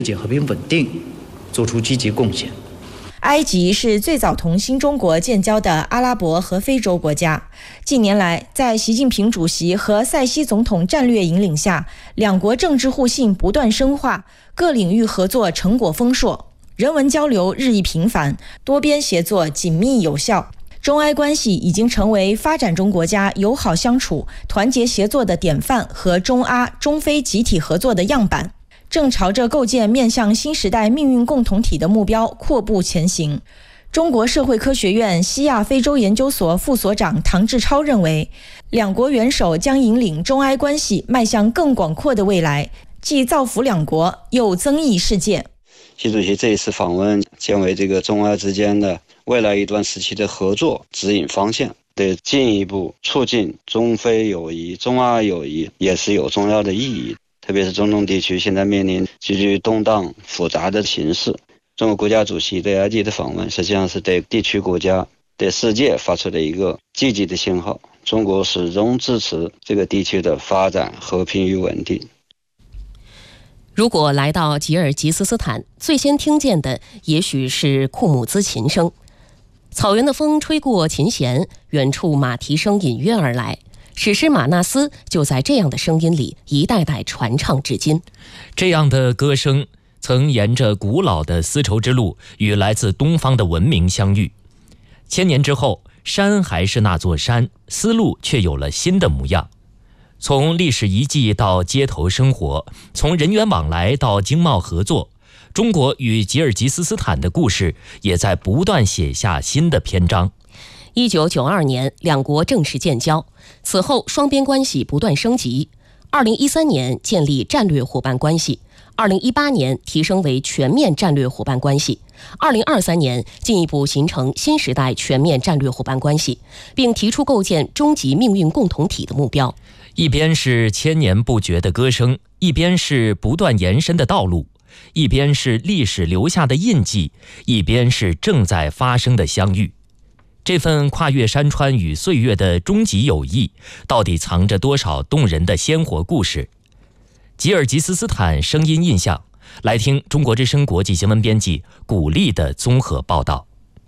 世界和平稳定做出积极贡献。 埃及是最早同新中国建交的阿拉伯和非洲国家。近年来，在习近平主席和塞西总统战略引领下，两国政治互信不断深化，各领域合作成果丰硕，人文交流日益频繁，多边协作紧密有效。中埃关系已经成为发展中国家友好相处、团结协作的典范和中阿、中非集体合作的样板，正朝着构建面向新时代命运共同体的目标阔步前行。中国社会科学院西亚非洲研究所副所长唐志超认为，两国元首将引领中埃关系迈向更广阔的未来，既造福两国，又增益世界。 习主席这一次访问将为这个中埃之间的未来一段时期的合作指引方向，对进一步促进中非友谊、中阿友谊也是有重要的意义。特别是中东地区现在面临极具动荡复杂的形势，中国国家主席对埃及的访问实际上是对地区国家、对世界发出的一个积极的信号。中国始终支持这个地区的发展、和平与稳定。 如果来到吉尔吉斯斯坦，最先听见的也许是库姆兹琴声。草原的风吹过琴弦，远处马蹄声隐约而来。史诗马纳斯就在这样的声音里一代代传唱至今。 这样的歌声曾沿着古老的丝绸之路与来自东方的文明相遇。千年之后，山还是那座山，丝路却有了新的模样。从历史遗迹到街头生活，从人员往来到经贸合作，中国与吉尔吉斯斯坦的故事也在不断写下新的篇章。 1992年，两国正式建交，此后双边关系不断升级。2013年建立战略伙伴关系，2018年提升为全面战略伙伴关系，2023年进一步形成新时代全面战略伙伴关系，并提出构建终极命运共同体的目标。 一边是千年不绝的歌声，一边是不断延伸的道路，一边是历史留下的印记，一边是正在发生的相遇。这份跨越山川与岁月的终极友谊，到底藏着多少动人的鲜活故事？吉尔吉斯斯坦声音印象，来听中国之声国际新闻编辑古丽的综合报道。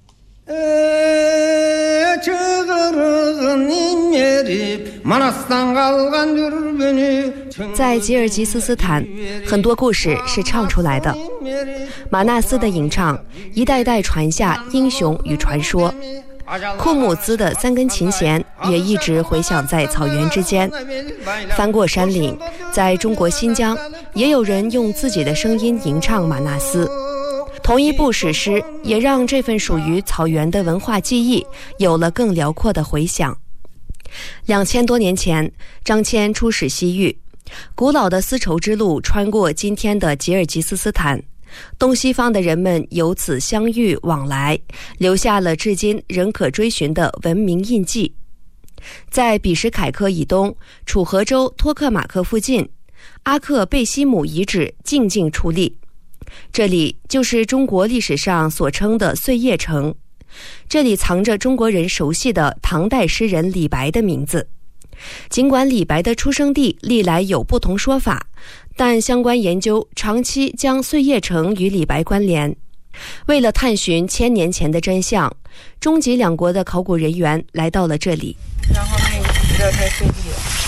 在吉尔吉斯斯坦，很多故事是唱出来的。马纳斯的吟唱一代代传下英雄与传说，库姆兹的3根琴弦也一直回响在草原之间。翻过山岭，在中国新疆也有人用自己的声音吟唱马纳斯。同一部史诗也让这份属于草原的文化记忆有了更辽阔的回响。2000多年前，张骞出使西域，古老的丝绸之路穿过今天的吉尔吉斯斯坦，东西方的人们由此相遇往来，留下了至今仍可追寻的文明印记。在比什凯克以东，楚河州托克马克附近，阿克贝西姆遗址静静矗立。这里就是中国历史上所称的碎叶城，这里藏着中国人熟悉的唐代诗人李白的名字。尽管李白的出生地历来有不同说法，但相关研究长期将碎叶城与李白关联。为了探寻1000年前的真相，中吉两国的考古人员来到了这里。然后那个石头太碎地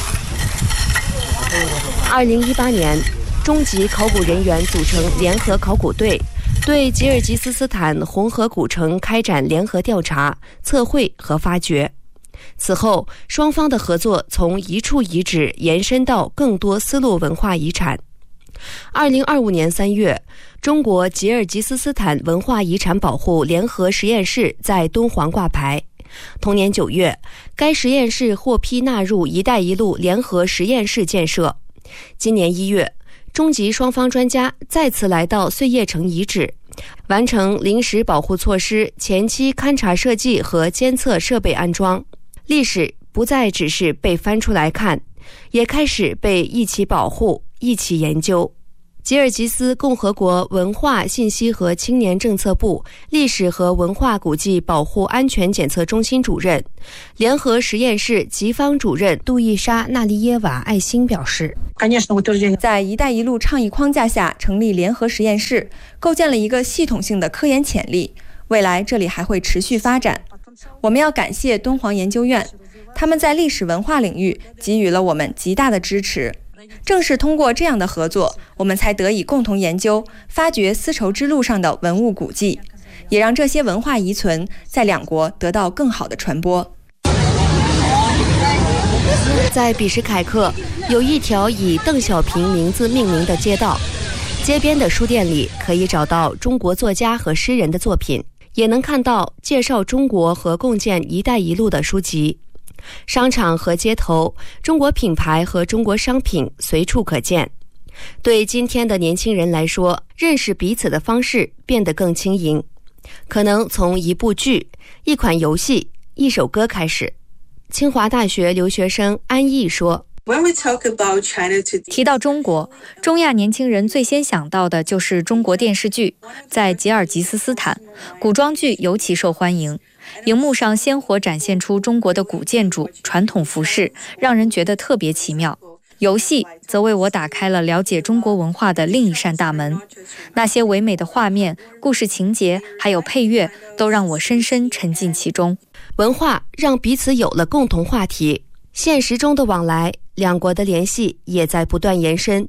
了。2018年，中吉考古人员组成联合考古队，对吉尔吉斯斯坦红河古城开展联合调查、测绘和发掘。此后，双方的合作从一处遗址延伸到更多丝路文化遗产。2025年3月，中国吉尔吉斯斯坦文化遗产保护联合实验室在敦煌挂牌。同年9月，该实验室获批纳入“一带一路”联合实验室建设。今年1月，中吉双方专家再次来到碎叶城遗址，完成临时保护措施前期勘察设计和监测设备安装。历史不再只是被翻出来看，也开始被一起保护、一起研究。 吉尔吉斯共和国文化信息和青年政策部历史和文化古迹保护安全检测中心主任、联合实验室吉方主任杜伊莎·纳利耶瓦·艾辛表示， 在一带一路倡议框架下成立联合实验室，构建了一个系统性的科研潜力，未来这里还会持续发展。我们要感谢敦煌研究院，他们在历史文化领域给予了我们极大的支持。正是通过这样的合作，我们才得以共同研究、发掘丝绸之路上的文物古迹，也让这些文化遗存在两国得到更好的传播。 在比什凯克有一条以邓小平名字命名的街道，街边的书店里可以找到中国作家和诗人的作品，也能看到介绍中国和共建“一带一路”的书籍。商场和街头，中国品牌和中国商品随处可见。对今天的年轻人来说，认识彼此的方式变得更轻盈，可能从一部剧、一款游戏、一首歌开始。清华大学留学生安逸说， 提到中国，中亚年轻人最先想到的就是中国电视剧。在吉尔吉斯斯坦，古装剧尤其受欢迎，荧幕上鲜活展现出中国的古建筑、传统服饰，让人觉得特别奇妙。游戏则为我打开了了解中国文化的另一扇大门，那些唯美的画面、故事情节，还有配乐，都让我深深沉浸其中。 文化让彼此有了共同话题，现实中的往来，两国的联系也在不断延伸。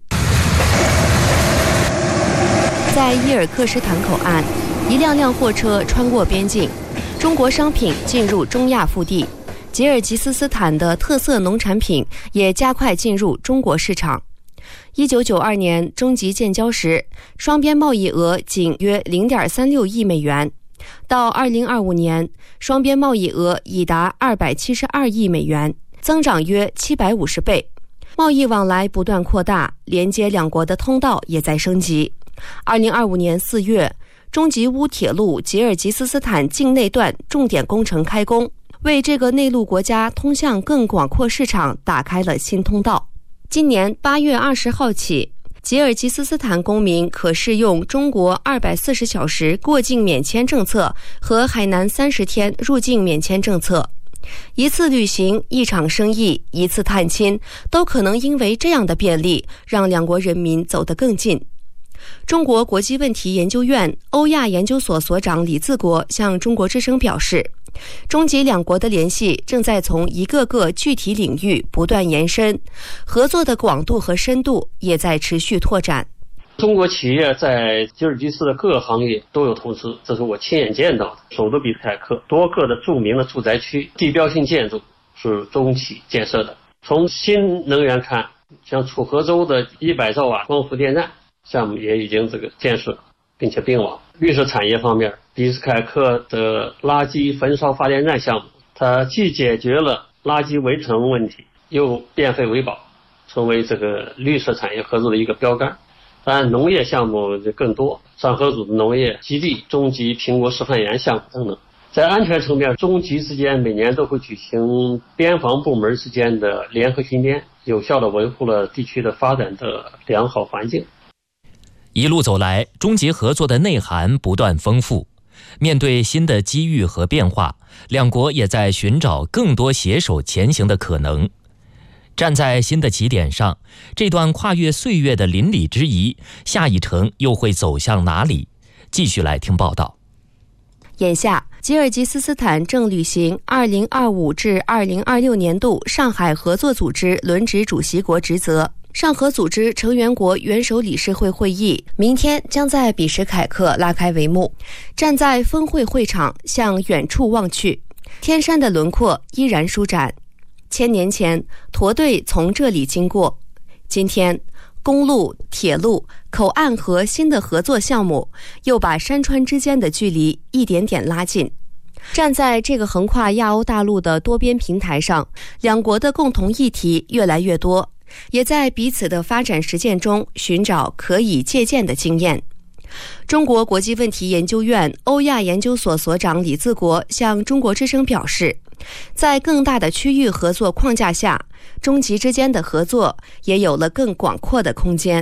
在伊尔克什坦口岸，一辆辆货车穿过边境，中国商品进入中亚腹地，吉尔吉斯斯坦的特色农产品也加快进入中国市场。1992年中吉建交时，双边贸易额仅约 0.36 亿美元，到2025年，双边贸易额已达272亿美元，增长约750倍。贸易往来不断扩大，连接两国的通道也在升级。2025年4月，中吉乌铁路吉尔吉斯斯坦境内段重点工程开工，为这个内陆国家通向更广阔市场打开了新通道。今年8月20号起，吉尔吉斯斯坦公民可适用中国240小时过境免签政策和海南30天入境免签政策。一次旅行、一场生意、一次探亲，都可能因为这样的便利，让两国人民走得更近。中国国际问题研究院欧亚研究所所长李自国向中国之声表示，中吉两国的联系正在从一个个具体领域不断延伸，合作的广度和深度也在持续拓展。 中国企业在吉尔吉斯的各个行业都有投资，这是我亲眼见到的。首都比什凯克多个的著名的住宅区、地标性建筑是中企建设的。从新能源看，像楚河州的100兆瓦光伏电站项目也已经建设并且并网。绿色产业方面，比什凯克的垃圾焚烧发电站项目，它既解决了垃圾围城问题，又变废为宝，成为绿色产业合作的一个标杆。当然，农业项目就更多，上合组的农业基地、中吉苹果示范园项目等等。在安全层面，中吉之间每年都会举行边防部门之间的联合巡检，有效地维护了地区的发展的良好环境。 一路走来，中吉合作的内涵不断丰富。面对新的机遇和变化，两国也在寻找更多携手前行的可能。站在新的起点上，这段跨越岁月的邻里之谊，下一程又会走向哪里？继续来听报道。 眼下，吉尔吉斯斯坦正履行2025至2026年度上海合作组织轮值主席国职责。上合组织成员国元首理事会会议明天将在比什凯克拉开帷幕。站在峰会会场，向远处望去，天山的轮廓依然舒展。1000年前，驼队从这里经过。今天，公路、铁路、口岸和新的合作项目又把山川之间的距离一点点拉近。站在这个横跨亚欧大陆的多边平台上，两国的共同议题越来越多，也在彼此的发展实践中寻找可以借鉴的经验。中国国际问题研究院欧亚研究所所长李自国向中国之声表示，在更大的区域合作框架下，中吉之间的合作也有了更广阔的空间。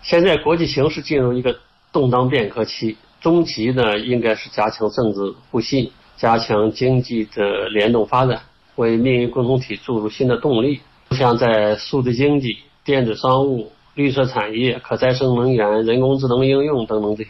现在国际形势进入一个动荡变革期，中期呢应该是加强政治互信，加强经济的联动发展，为命运共同体注入新的动力。像在数字经济、电子商务、绿色产业、可再生能源、人工智能应用等等这些